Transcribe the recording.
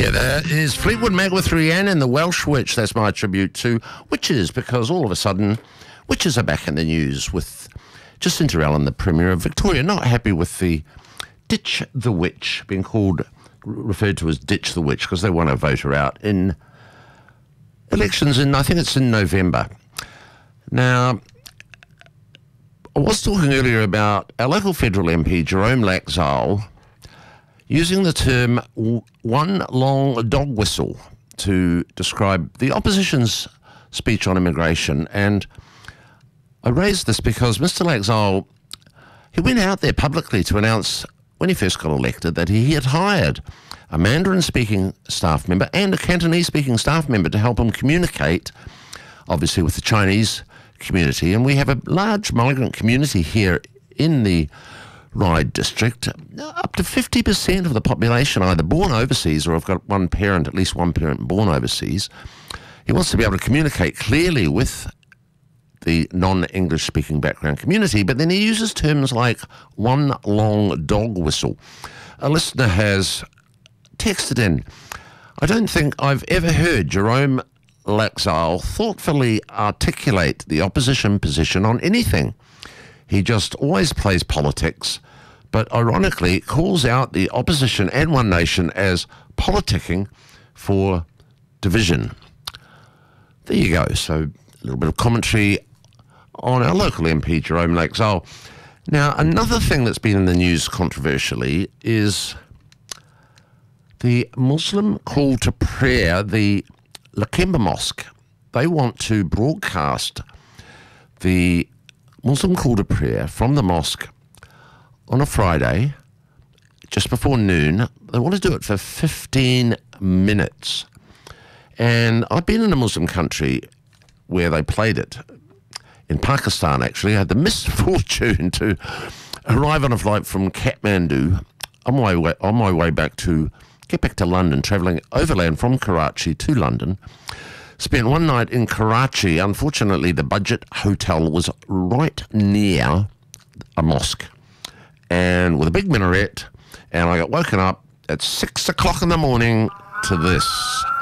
Yeah, that is Fleetwood Mac with Rhiannon and the Welsh Witch. That's my tribute to witches, because all of a sudden, witches are back in the news with Jacinta Allen, the Premier of Victoria, not happy with the Ditch the Witch being referred to as Ditch the Witch, because they want to vote her out in elections I think it's in November. Now, I was talking earlier about our local federal MP, Jerome Laxale, using the term one long dog whistle to describe the opposition's speech on immigration. And I raised this because Mr. Laxale, he went out there publicly to announce when he first got elected that he had hired a Mandarin-speaking staff member and a Cantonese-speaking staff member to help him communicate, obviously, with the Chinese community. And we have a large migrant community here in the Ryde district. Up to 50% of the population either born overseas or have got at least one parent born overseas. He wants to be able to communicate clearly with the non-English speaking background community, but then he uses terms like one long dog whistle. A listener has texted in, I don't think I've ever heard Jerome Laxale thoughtfully articulate the opposition position on anything. He just always plays politics, but ironically calls out the opposition and One Nation as politicking for division. There you go. So a little bit of commentary on our local MP, Jerome Laxale. Now, another thing that's been in the news controversially is the Muslim call to prayer, the Lakemba Mosque. They want to broadcast the Muslim call to prayer from the mosque on a Friday, just before noon. They want to do it for 15 minutes. And I've been in a Muslim country where they played it. In Pakistan, actually. I had the misfortune to arrive on a flight from Kathmandu on my way back to London, travelling overland from Karachi to London. Spent one night in Karachi. Unfortunately, the budget hotel was right near a mosque and with a big minaret, and I got woken up at 6 o'clock in the morning to this.